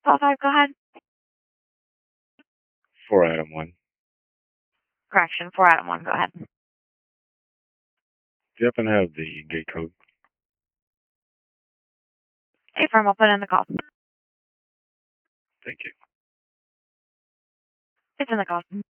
Call 5, go ahead. 4 Adam 1. Correction, 4 Adam 1, go ahead. Do you happen to have the gate code? Hey, firm, I'll put in the call. Thank you. It's in the call.